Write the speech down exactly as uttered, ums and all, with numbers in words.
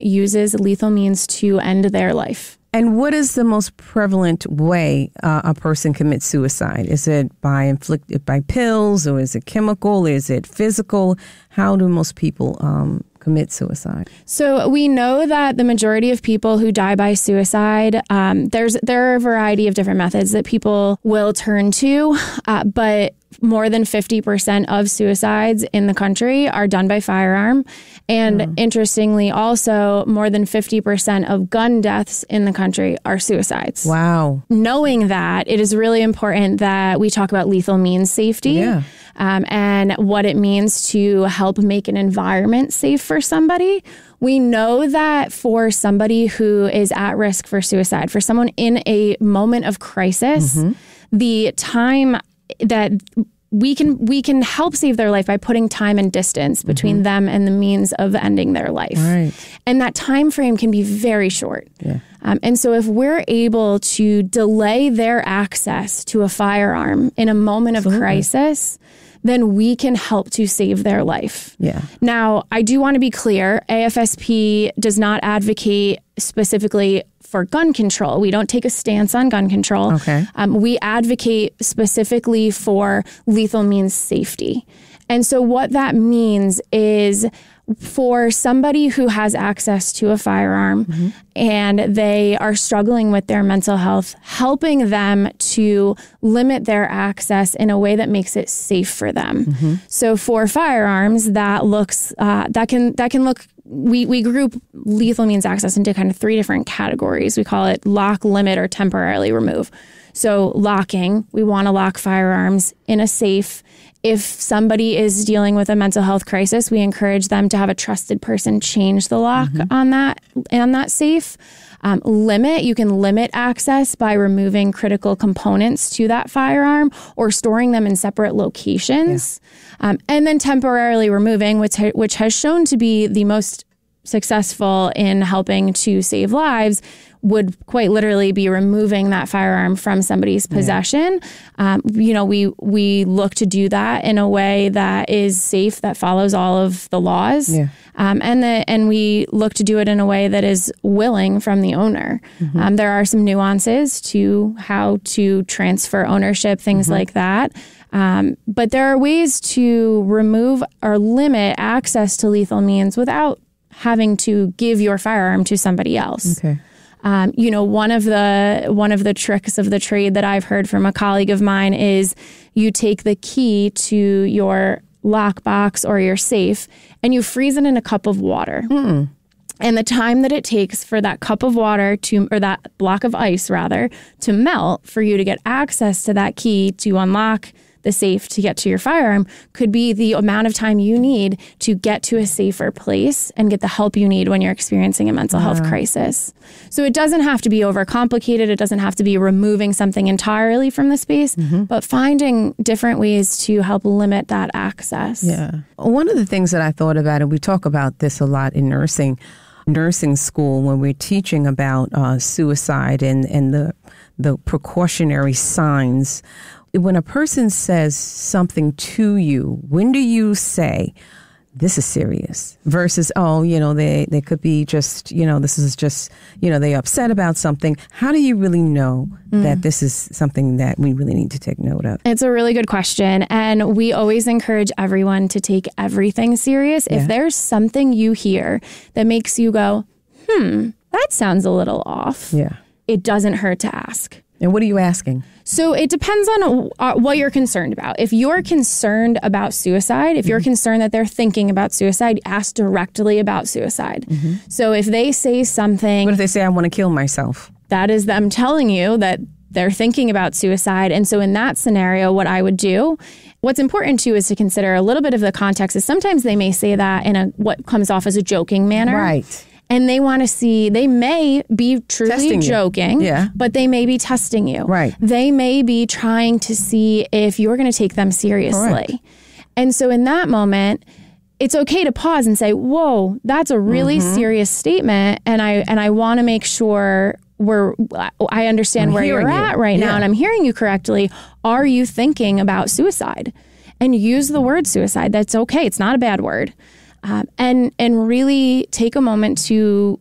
uses lethal means to end their life. And what is the most prevalent way uh, a person commits suicide? Is it by inflicted by pills, or is it chemical? Is it physical? How do most people um, commit suicide? So we know that the majority of people who die by suicide, um, there's there are a variety of different methods that people will turn to, uh, but more than fifty percent of suicides in the country are done by firearm. And mm. interestingly, also more than fifty percent of gun deaths in the country are suicides. Wow. Knowing that, it is really important that we talk about lethal means safety. Yeah. Um, and what it means to help make an environment safe for somebody. We know that for somebody who is at risk for suicide, for someone in a moment of crisis, mm-hmm. the time that we can we can help save their life by putting time and distance between mm-hmm. them and the means of ending their life. Right. And that time frame can be very short. Yeah. Um, and so if we're able to delay their access to a firearm in a moment of Absolutely. crisis, then we can help to save their life. Yeah. Now, I do want to be clear, A F S P does not advocate specifically for gun control. We don't take a stance on gun control. Okay. Um, we advocate specifically for lethal means safety. And so what that means is for somebody who has access to a firearm mm-hmm. and they are struggling with their mental health, helping them to limit their access in a way that makes it safe for them. Mm-hmm. So for firearms, that looks uh, that can that can look. We we group lethal means access into kind of three different categories. We call it lock, limit, or temporarily remove. So locking, we want to lock firearms in a safe. If somebody is dealing with a mental health crisis, we encourage them to have a trusted person change the lock mm-hmm. on that on that safe. Um, limit, you can limit access by removing critical components to that firearm or storing them in separate locations. Yeah. Um, and then temporarily removing, which which has shown to be the most successful in helping to save lives, would quite literally be removing that firearm from somebody's possession. Yeah. Um, you know, we we look to do that in a way that is safe, that follows all of the laws. Yeah. Um, and the, and we look to do it in a way that is willing from the owner. Mm-hmm. Um, there are some nuances to how to transfer ownership, things mm-hmm. like that. Um, but there are ways to remove or limit access to lethal means without having to give your firearm to somebody else. Okay. Um, you know, one of the one of the tricks of the trade that I've heard from a colleague of mine is you take the key to your lockbox or your safe and you freeze it in a cup of water. Mm. And the time that it takes for that cup of water to, or that block of ice rather, to melt for you to get access to that key to unlock the safe to get to your firearm could be the amount of time you need to get to a safer place and get the help you need when you're experiencing a mental health uh. crisis. So it doesn't have to be overcomplicated. It doesn't have to be removing something entirely from the space, mm-hmm. but finding different ways to help limit that access. Yeah. One of the things that I thought about, and we talk about this a lot in nursing, nursing school when we're teaching about uh, suicide and, and the the precautionary signs. When a person says something to you, when do you say, this is serious versus, oh, you know, they, they could be just, you know, this is just, you know, they're upset about something. How do you really know mm. that this is something that we really need to take note of? It's a really good question. And we always encourage everyone to take everything serious. Yeah. If there's something you hear that makes you go, hmm, that sounds a little off. Yeah. It doesn't hurt to ask. And what are you asking? So it depends on uh, what you're concerned about. If you're concerned about suicide, if mm-hmm. you're concerned that they're thinking about suicide, ask directly about suicide. Mm-hmm. So if they say something... What if they say, I want to kill myself? That is them telling you that they're thinking about suicide. And so in that scenario, what I would do, what's important too is to consider a little bit of the context is sometimes they may say that in a what comes off as a joking manner. Right. And they want to see, they may be truly testing joking, yeah. but they may be testing you. Right. They may be trying to see if you're going to take them seriously. Correct. And so in that moment, it's okay to pause and say, whoa, that's a really mm-hmm. serious statement. And I and I want to make sure we're, I understand I'm where you're at you. right yeah. now and I'm hearing you correctly. Are you thinking about suicide? And use the word suicide. That's okay. It's not a bad word. um, and and really take a moment to